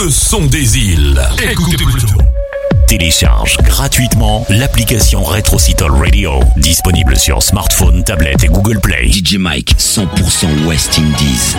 le son des îles. Écoutez plutôt. Télécharge gratuitement l'application Rétrocital Radio, disponible sur smartphone, tablette et Google Play. DJ Mike, 100% West Indies.